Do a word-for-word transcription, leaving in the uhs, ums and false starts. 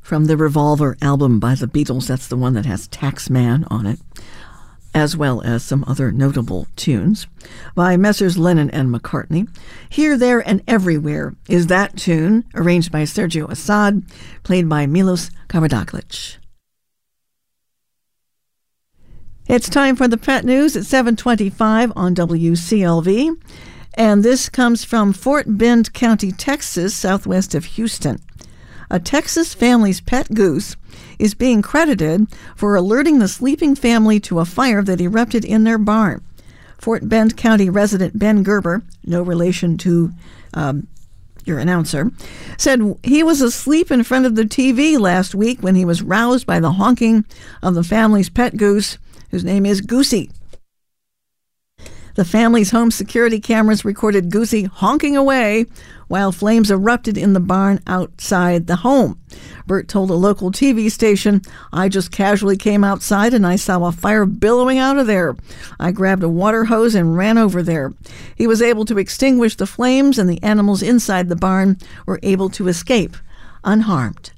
from the Revolver album by the Beatles. That's the one that has Taxman on it, as well as some other notable tunes by Messrs. Lennon and McCartney. Here, There, and Everywhere is that tune, arranged by Sergio Assad, played by Milos Karađorđević. It's time for the Pet News at seven twenty-five on W C L V, and this comes from Fort Bend County, Texas, southwest of Houston. A Texas family's pet goose is being credited for alerting the sleeping family to a fire that erupted in their barn. Fort Bend County resident Ben Gerber, no relation to um, your announcer, said he was asleep in front of the T V last week when he was roused by the honking of the family's pet goose, whose name is Goosey. The family's home security cameras recorded Goosey honking away while flames erupted in the barn outside the home. Bert told a local T V station, "I just casually came outside and I saw a fire billowing out of there. I grabbed a water hose and ran over there." He was able to extinguish the flames and the animals inside the barn were able to escape unharmed.